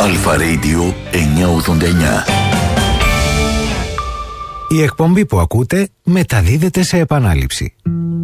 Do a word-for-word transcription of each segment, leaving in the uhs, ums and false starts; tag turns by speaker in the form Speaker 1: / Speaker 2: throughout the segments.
Speaker 1: Αλφα Radio εννιακόσια ογδόντα εννιά.
Speaker 2: Η εκπομπή που ακούτε μεταδίδεται σε επανάληψη.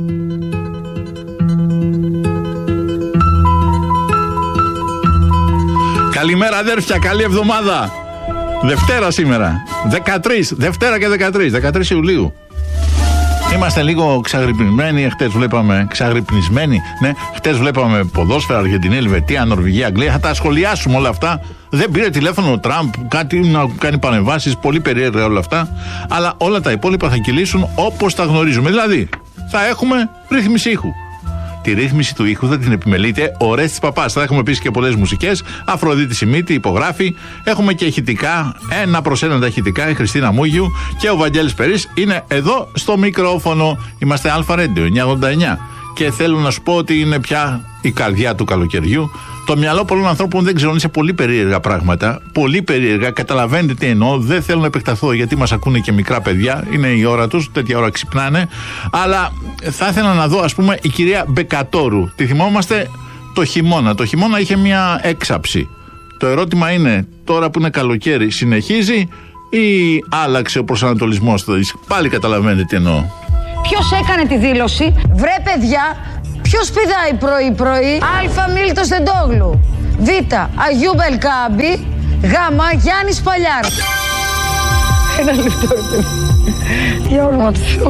Speaker 3: Καλημέρα αδέρφια, καλή εβδομάδα. Δευτέρα σήμερα, δεκατρείς, Δευτέρα και δεκατρείς, δεκατρείς Ιουλίου. Είμαστε λίγο ξαγρυπνισμένοι, χτες βλέπαμε ξαγρυπνισμένοι, ναι, χτες βλέπαμε ποδόσφαιρα, Αργεντινή, Ελβετία, Νορβηγία, Αγγλία, θα τα σχολιάσουμε όλα αυτά. Δεν πήρε τηλέφωνο ο Τραμπ, κάτι να κάνει παρεμβάσεις, πολύ περίεργα όλα αυτά, αλλά όλα τα υπόλοιπα θα κυλήσουν όπως τα γνωρίζουμε, δηλαδή θα έχουμε ρύθμιση ήχου. Τη ρύθμιση του ήχου θα την επιμελείται ο Ρέστης Παπάς. Θα έχουμε επίσης και πολλές μουσικές. Αφροδίτη Σιμίτη υπογράφει. Έχουμε και ηχητικά, ένα προς ένα τα ηχητικά. Η Χριστίνα Μούγιου και ο Βαγγέλης Περής είναι εδώ στο μικρόφωνο. Είμαστε Αλφα Radio εννιακόσια ογδόντα εννιά. Και θέλω να σου πω ότι είναι πια η καρδιά του καλοκαιριού. Το μυαλό πολλών ανθρώπων δεν ξέρουν σε πολύ περίεργα πράγματα. Πολύ περίεργα. Καταλαβαίνετε τι εννοώ. Δεν θέλω να επεκταθώ γιατί μας ακούνε και μικρά παιδιά. Είναι η ώρα τους. Τέτοια ώρα ξυπνάνε. Αλλά θα ήθελα να δω, ας πούμε, η κυρία Μπεκατόρου. Τη θυμόμαστε το χειμώνα. Το χειμώνα είχε μια έξαψη. Το ερώτημα είναι, τώρα που είναι καλοκαίρι, συνεχίζει ή άλλαξε ο προσανατολισμός της? Πάλι καταλαβαίνετε τι εννοώ.
Speaker 4: Ποιος έκανε τη δήλωση? Βρε παιδιά, ποιος πηδάει πρωί-πρωί? Α. Μίλτος Τεντόγλου. Β. Αγίου Μπελκάμπη. Γ. Γιάννης Παλιάρ. Ένα λεπτό ρε παιδί. Για όνομα του Θεού.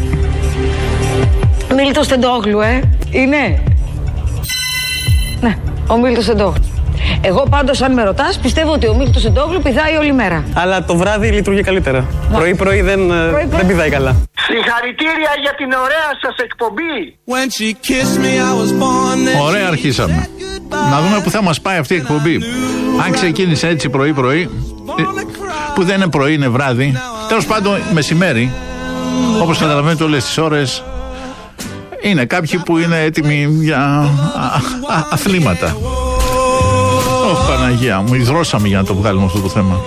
Speaker 4: Μίλτος Τεντόγλου, ε. Είναι. Ναι, ο Μίλτος Τεντόγλου. Εγώ πάντως, αν με ρωτάς, πιστεύω ότι ο Μίλτος Τεντόγλου πηδάει όλη μέρα.
Speaker 5: Αλλά το βράδυ λειτουργεί καλύτερα. Πρωί-πρωί δεν, πρωί, δεν πηδάει καλά.
Speaker 6: Συγχαρητήρια για την ωραία σας εκπομπή.
Speaker 3: Ωραία, αρχίσαμε. Να δούμε που θα μας πάει αυτή η εκπομπή. Αν ξεκίνησε έτσι πρωί-πρωί, που δεν είναι πρωί, είναι βράδυ, τέλος πάντων μεσημέρι, όπως καταλαβαίνετε όλες τις ώρες, είναι κάποιοι που είναι έτοιμοι για α, α, αθλήματα. Ωχ, Παναγία μου, ιδρώσαμε για να το βγάλουμε αυτό το θέμα.